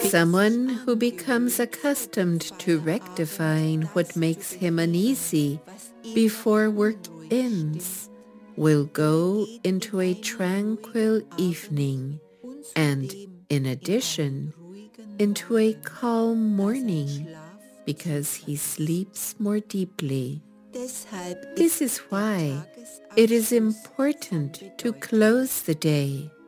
Someone who becomes accustomed to rectifying what makes him uneasy before work ends will go into a tranquil evening and, in addition, into a calm morning because he sleeps more deeply. This is why it is important to close the day